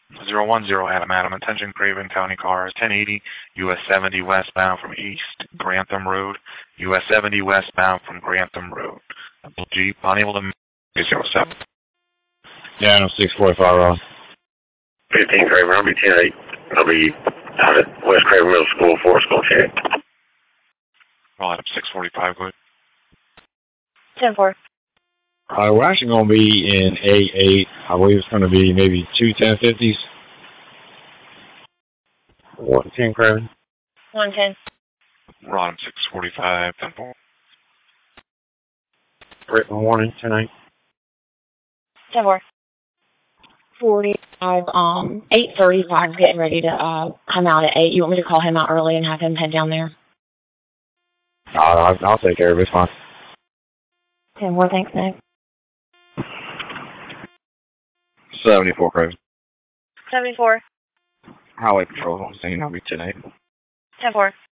010 Adam, attention Craven County cars, 1080 US 70 westbound from East Grantham Road, US 70 westbound from Grantham Road. Jeep unable to 07. Yeah, I'm 645 Ross. 15 Craven, I'll be 10-8. I'll be out at West Craven Middle School for a school check. Well, Adam 645, good. 10-4. We're actually going to be in A8. I believe it's going to be maybe 2 1050s. 110 Craven. 110. Rodham 645, 10-4. Written warning, 10-8. 10-4. 45, 8:35, getting ready to come out at 8. You want me to call him out early and have him head down there? I'll take care of it. It's fine. 10-4, thanks, Nick. 74 Craven. 74. Highway Patrol on scene. I'll be 10-8. 10-4.